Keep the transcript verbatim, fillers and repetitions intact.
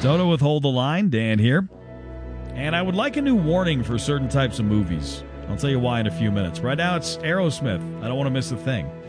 Toto with Hold the Line, Dan here. And I would like a new warning for certain types of movies. I'll tell you why in a few minutes. Right now, it's Aerosmith. I don't want to miss a thing.